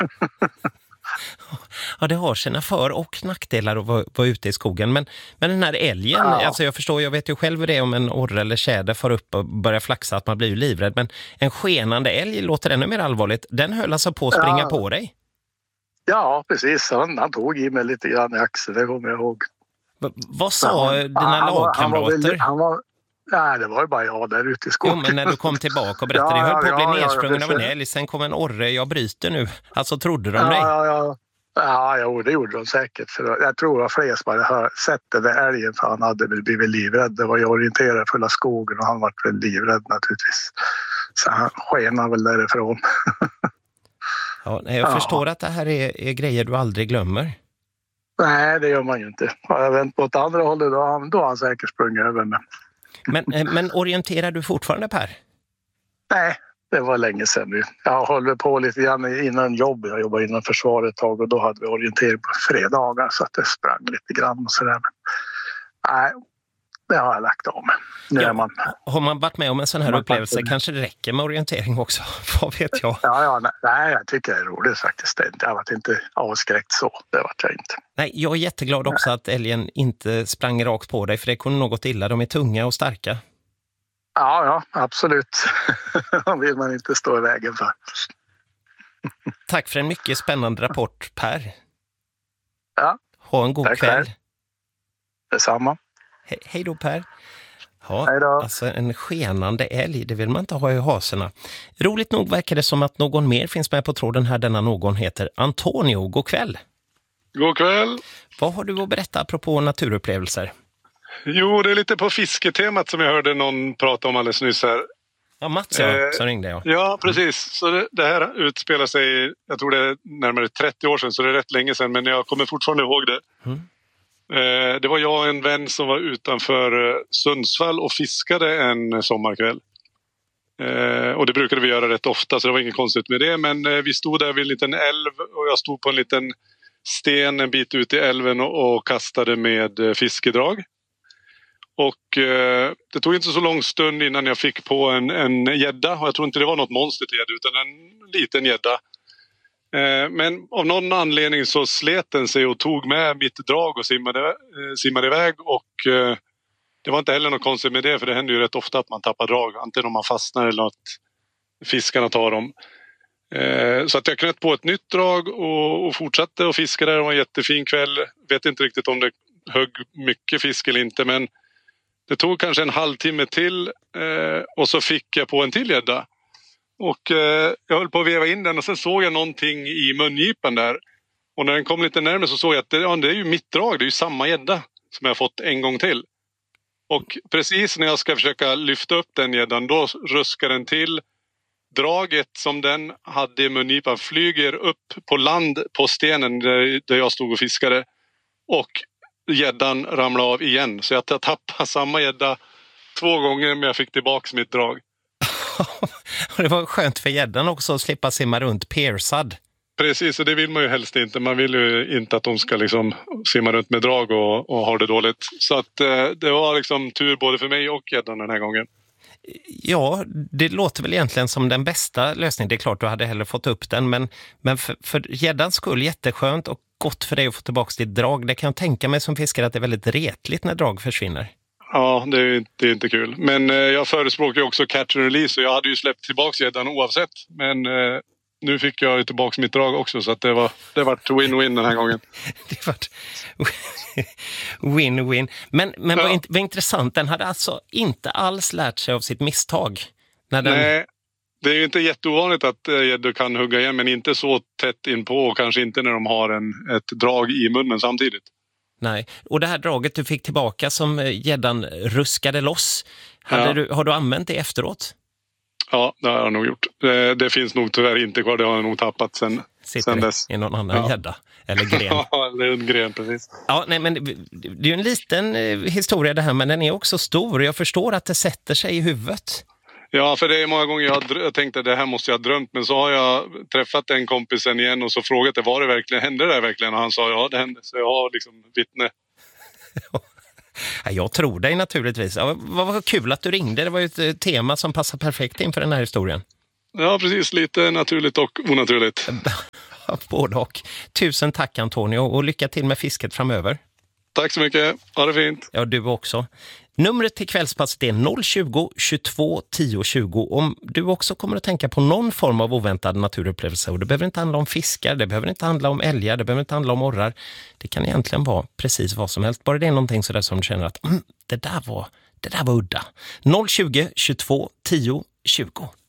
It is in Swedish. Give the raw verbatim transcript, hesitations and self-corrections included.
Ja, det har sina för- och nackdelar att vara, vara ute i skogen. Men, men den här älgen, Ja. alltså jag förstår, jag vet ju själv hur det är om en orre eller tjäder far upp och börjar flaxa, att man blir ju livrädd. Men en skenande älg låter ännu mer allvarligt. Den höll alltså på att springa Ja. på dig. Ja, precis. Han, han tog i mig lite grann i axeln, det kommer jag ihåg. V- vad sa Ja, dina han var- han var lagkamrater? väl- han var, nej, det var ju bara jag där ute i skogen. Jo, men när du kom tillbaka och berättade, Ja, jag höll på att bli ja, ja, nedsprungen ja, av en precis. älg, sen kom en orre, jag bryter nu. Alltså trodde de Ja, dig? ja, ja. Ja, jo, det gjorde de säkert. För jag tror det var fler som hade hört, sett den där älgen, för han hade väl blivit livrädd. Det var ju orienterad fulla skogen och han var väl livrädd naturligtvis. Så han skenade väl därifrån. Ja, nej, jag Ja. förstår att det här är, är grejer du aldrig glömmer. Nej, det gör man ju inte. Har jag vänt på ett andra hållet, då har han, då har han säkert sprungit över mig. Men, eh, men orienterar du fortfarande, Per? Nej, det var länge sedan nu. Jag håller på lite grann innan jobb. Jag jobbade inom försvaret ett tag och då hade vi orientering på fredagar så att det sprang lite grann och sådär. Men nej, det har jag lagt av med. Nu Ja. är man... Har man varit med om en sån här Man upplevelse fattar. kanske det räcker med orientering också. Vad vet jag? Ja, ja, nej, nej, jag tycker det är roligt faktiskt. Det- Jag var inte avskräckt så. Det var jag inte. Nej, jag är jätteglad också att älgen inte sprang rakt på dig, för det kunde något illa. De är tunga och starka. Ja, ja, absolut. Det vill man inte stå i vägen för. Tack för en mycket spännande rapport, Per. Ja, Ha en god tack kväll. själv. Detsamma. He- hej då, Per. Ja, Hej då. alltså en skenande älg, det vill man inte ha i haserna. Roligt nog verkar det som att någon mer finns med på tråden här. Denna någon heter Antonio. God kväll. God kväll. Vad har du att berätta apropå naturupplevelser? Jo, det är lite på fisketemat som jag hörde någon prata om alldeles nyss här. Ja, Mats, ja, Eh, så ringde jag. Ja, precis. Så det, det här utspelar sig, jag tror det är närmare trettio år sedan, så det är rätt länge sedan, men jag kommer fortfarande ihåg det. Mm. Eh, det var jag och en vän som var utanför eh, Sundsvall och fiskade en sommarkväll. Eh, och det brukade vi göra rätt ofta, så det var inget konstigt med det. Men eh, vi stod där vid en liten älv och jag stod på en liten sten en bit ut i älven och, och kastade med eh, fiskedrag. Och eh, det tog inte så lång stund innan jag fick på en, en gädda. Och jag tror inte det var något monster till gädda utan en liten gädda. Eh, men av någon anledning så slet den sig och tog med mitt drag och simmade, eh, simmade iväg. Och eh, det var inte heller något konstigt med det, för det händer ju rätt ofta att man tappar drag. Antingen om man fastnar eller att fiskarna tar dem. Eh, så att jag knöt på ett nytt drag och, och fortsatte att fiska där. Det var en jättefin kväll. Vet inte riktigt om det högg mycket fisk eller inte, men det tog kanske en halvtimme till eh, och så fick jag på en till gädda. Och eh, jag höll på att veva in den och sen såg jag någonting i mungipan där. Och när den kom lite närmare så såg jag att det, ja, det är ju mitt drag, det är ju samma gädda som jag fått en gång till. Och precis när jag ska försöka lyfta upp den gäddan, då ruskar den till. Draget som den hade i mungipan flyger upp på land på stenen där, där jag stod och fiskade. Och gäddan ramlade av igen. Så jag tappade samma gädda två gånger, men jag fick tillbaka mitt drag. Och det var skönt för gäddan också att slippa simma runt piercad. Precis, och det vill man ju helst inte. Man vill ju inte att de ska liksom simma runt med drag och, och ha det dåligt. Så att eh, det var liksom tur både för mig och gäddan den här gången. Ja, det låter väl egentligen som den bästa lösningen. Det är klart du hade hellre fått upp den, men, men för, för gäddans skull jätteskönt och gott för dig att få tillbaka ditt drag. Det kan jag tänka mig som fiskare att det är väldigt retligt när drag försvinner. Ja, det är, det är inte kul. Men eh, jag förespråkar ju också catch and release, och jag hade ju släppt tillbaka gäddan oavsett. Men eh, nu fick jag ju tillbaka mitt drag också, så att det var det var win-win den här gången. Det var win-win. Men, men Ja. vad, int- vad intressant, den hade alltså inte alls lärt sig av sitt misstag. När den... Nej, det är ju inte jätteovanligt att eh, gäddor kan hugga igen, men inte så tätt in på och kanske inte när de har en, ett drag i munnen samtidigt. Nej, och det här draget du fick tillbaka som eh, gäddan ruskade loss, hade Ja. du, har du använt det efteråt? Ja, det har jag nog gjort. Det, det finns nog tyvärr inte kvar, det har jag nog tappat sen, Sitter sen det dess. i någon annan Ja. gädda eller gren? Ja, det är en gren, precis. Ja, nej, men det, det är ju en liten eh, historia det här, men den är också stor. Jag förstår att det sätter sig i huvudet. Ja, för det är många gånger jag, har drö- jag tänkte att det här måste jag ha drömt, men så har jag träffat den kompisen igen och så frågat det, var det verkligen, hände det där verkligen? Och han sa ja, det hände, så jag har liksom vittne. Ja, jag tror dig naturligtvis. Ja, vad, vad kul att du ringde. Det var ju ett eh, tema som passar perfekt in för den här historien. Ja, precis. Lite naturligt och onaturligt. Både och. Tusen tack Antonio och lycka till med fisket framöver. Tack så mycket. Ha det fint. Ja, du också. Numret till kvällspasset är noll tjugo, tjugotvå, tio tjugo. Om du också kommer att tänka på någon form av oväntad naturupplevelse, och det behöver inte handla om fiskar, det behöver inte handla om älgar, det behöver inte handla om orrar. Det kan egentligen vara precis vad som helst. Bara det är någonting sådär som du känner att mm, det där var, det där var udda. noll tjugo, tjugotvå, tio tjugo.